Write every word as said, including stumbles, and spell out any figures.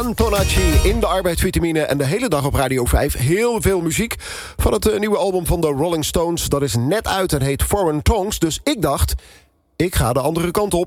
Antonacci in de arbeidsvitamine en de hele dag op Radio vijf. Heel veel muziek van het uh, nieuwe album van de Rolling Stones. Dat is net uit en heet Foreign Tongues. Dus ik dacht, ik ga de andere kant op